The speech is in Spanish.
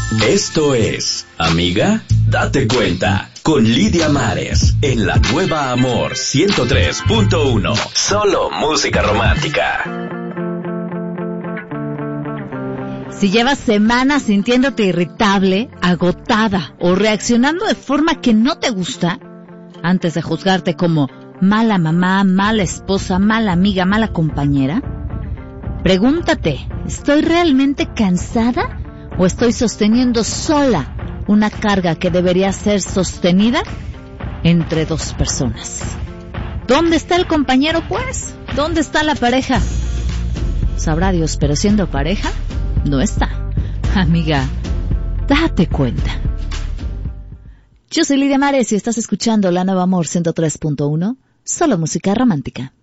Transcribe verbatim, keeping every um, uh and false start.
Esto es, amiga, date cuenta, con Lidia Mares, en la nueva Amor ciento tres punto uno. Solo música romántica. Si llevas semanas sintiéndote irritable, agotada o reaccionando de forma que no te gusta, antes de juzgarte como mala mamá, mala esposa, mala amiga, mala compañera, pregúntate, ¿estoy realmente cansada o estoy sosteniendo sola una carga que debería ser sostenida entre dos personas? ¿Dónde está el compañero, pues? ¿Dónde está la pareja? Sabrá Dios, pero siendo pareja, no está. Amiga, date cuenta. Yo soy Lidia Mares y estás escuchando La Nueva Amor ciento tres punto uno, solo música romántica.